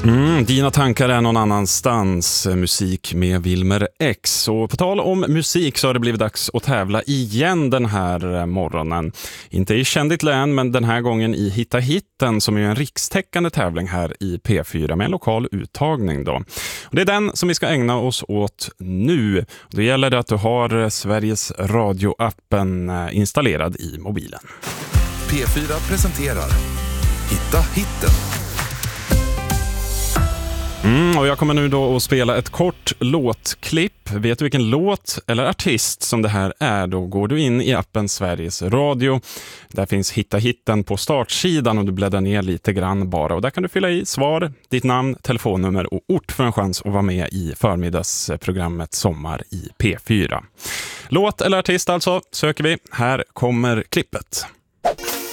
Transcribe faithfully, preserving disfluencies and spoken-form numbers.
Mm, dina tankar är någon annanstans. Musik med Wilmer X. Och på tal om musik så har det blivit dags att tävla igen den här morgonen. Inte i Kändit län, men den här gången i Hitta hitten, som är en rikstäckande tävling här i P fyra med en lokal uttagning då. Och det är den som vi ska ägna oss åt nu. Då gäller det att du har Sveriges Radio-appen installerad i mobilen. P fyra presenterar Hitta hitten. Mm, och jag kommer nu då att spela ett kort låtklipp. Vet du vilken låt eller artist som det här är, då går du in i appen Sveriges Radio. Där finns Hitta hitten på startsidan och du bläddrar ner lite grann bara. Och där kan du fylla i svar, ditt namn, telefonnummer och ort för en chans att vara med i förmiddagsprogrammet Sommar i P fyra. Låt eller artist alltså söker vi. Här kommer klippet.